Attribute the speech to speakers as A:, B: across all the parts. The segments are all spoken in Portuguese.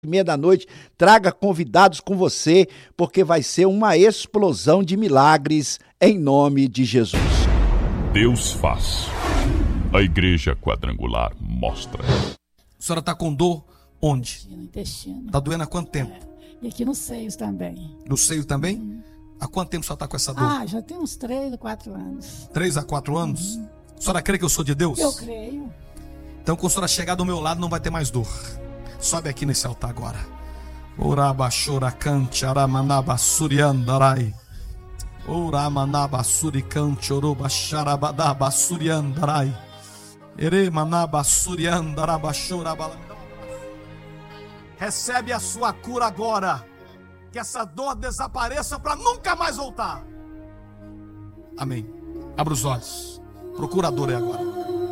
A: meia da noite, traga convidados com você, porque vai ser uma explosão de milagres em nome de Jesus.
B: Deus faz. A Igreja Quadrangular mostra.
C: A senhora está com dor onde?
D: No intestino.
C: Está doendo há quanto tempo?
D: E aqui nos seios também.
C: No seio também? Há quanto tempo a senhora está com essa dor?
D: Já tem uns 3 ou 4 anos.
C: 3 a 4 anos? A senhora crê que eu sou de Deus?
D: Eu creio.
C: Então, quando a senhora chegar do meu lado, não vai ter mais dor. Sobe aqui nesse altar agora. Orabachoracante, aramanabasuriandarai. Oramanabasuricante, orobacharabadabasuriandarai. Eremanabasuriandarabachorabala. Recebe a sua cura agora. Que essa dor desapareça para nunca mais voltar. Amém. Abra os olhos. Procura a dor aí agora.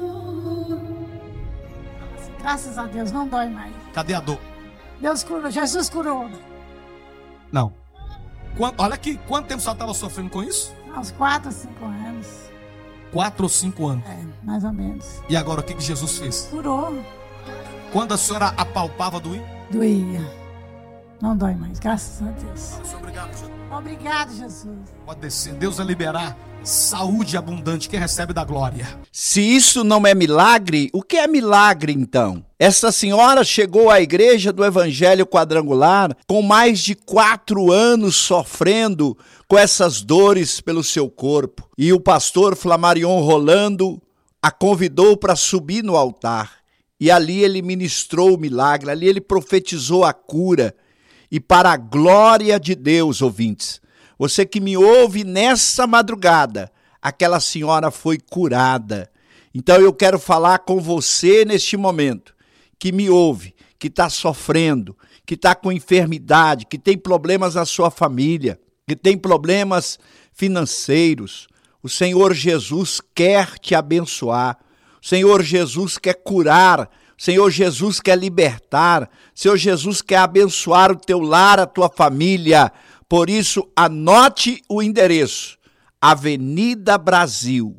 D: Graças a Deus, não dói mais.
C: Cadê a dor?
D: Deus curou, Jesus curou.
C: Não. Olha aqui, quanto tempo você estava sofrendo com isso?
D: Há uns 4 ou 5 anos.
C: 4 ou 5 anos.
D: Mais ou menos.
C: E agora o que Jesus fez?
D: Curou.
C: Quando a senhora apalpava, doía?
D: Doía. Não dói mais, graças a Deus.
C: Obrigado, Jesus.
D: Obrigado, Jesus.
C: Pode descer. Deus vai liberar saúde abundante. Quem recebe da glória.
A: Se isso não é milagre, o que é milagre então? Essa senhora chegou à igreja do Evangelho Quadrangular com mais de 4 anos sofrendo com essas dores pelo seu corpo. E o pastor Flamarion Rolando a convidou para subir no altar. E ali ele ministrou o milagre, ali ele profetizou a cura. E para a glória de Deus, ouvintes, você que me ouve nessa madrugada, aquela senhora foi curada. Então eu quero falar com você neste momento, que me ouve, que está sofrendo, que está com enfermidade, que tem problemas na sua família, que tem problemas financeiros. O Senhor Jesus quer te abençoar. O Senhor Jesus quer curar. O Senhor Jesus quer libertar. O Senhor Jesus quer abençoar o teu lar, a tua família. Por isso, anote o endereço. Avenida Brasil,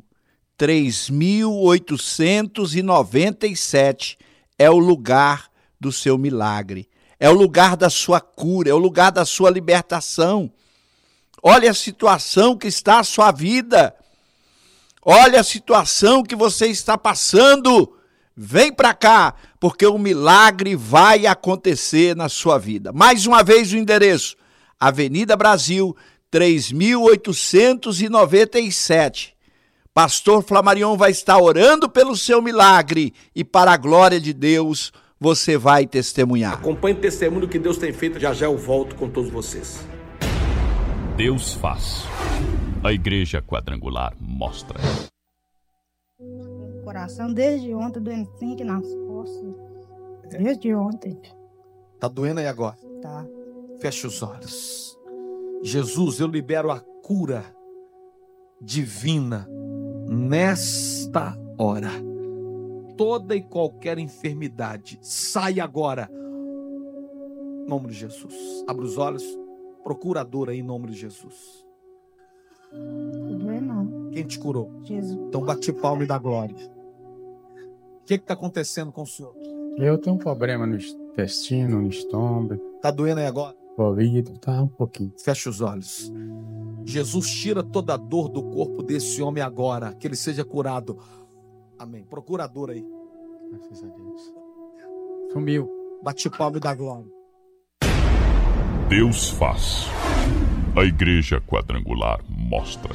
A: 3897 é o lugar do seu milagre. É o lugar da sua cura, é o lugar da sua libertação. Olha a situação que está a sua vida. Olha a situação que você está passando. Vem para cá, porque o milagre vai acontecer na sua vida. Mais uma vez o endereço. Avenida Brasil, 3897. Pastor Flamarion vai estar orando pelo seu milagre e para a glória de Deus você vai testemunhar.
E: Acompanhe o testemunho que Deus tem feito. Já eu volto com todos vocês.
B: Deus faz. A Igreja Quadrangular mostra.
F: Coração desde ontem, doendo aqui nas costas. Desde ontem.
C: Tá doendo aí agora?
F: Tá.
C: Feche os olhos. Jesus, eu libero a cura divina nesta hora. Toda e qualquer enfermidade, sai agora. Em nome de Jesus. Abra os olhos. Procura a dor aí em nome de Jesus.
F: Não doeu não.
C: Quem te curou?
F: Jesus.
C: Então bate palma e dá glória. O que está acontecendo com o senhor?
G: Eu tenho um problema no intestino, no estômago.
C: Tá doendo aí agora?
G: Ouvido, tá um pouquinho.
C: Feche os olhos. Jesus, tira toda a dor do corpo desse homem agora, que ele seja curado. Amém. Procura a dor aí.
G: Graças a Deus. Sumiu.
C: Bate palma e dá glória.
B: Deus faz. A Igreja Quadrangular mostra.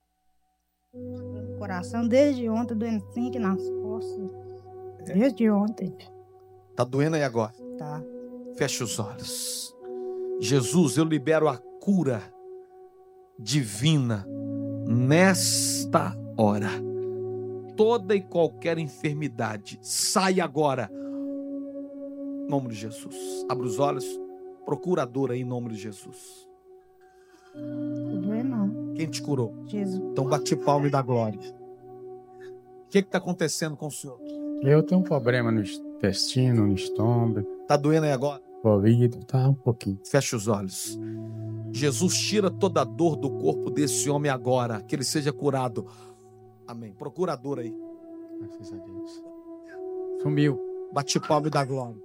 F: Coração desde ontem, doendo aqui nas costas. Desde ontem.
C: Tá doendo aí agora?
F: Tá.
C: Feche os olhos. Jesus, eu libero a cura divina nesta hora. Toda e qualquer enfermidade, sai agora. Em nome de Jesus. Abra os olhos. Procura a dor aí em nome de Jesus.
F: Não doeu não.
C: Quem te curou?
F: Jesus.
C: Então bate palma e dá glória. O que está acontecendo com o senhor?
G: Eu tenho um problema no intestino, no estômago.
C: Tá doendo aí agora?
G: Ouvido, tá um pouquinho.
C: Feche os olhos. Jesus, tira toda a dor do corpo desse homem agora, que ele seja curado. Amém. Procura a dor aí.
G: Graças a Deus. Sumiu.
C: Bate palma e dá glória.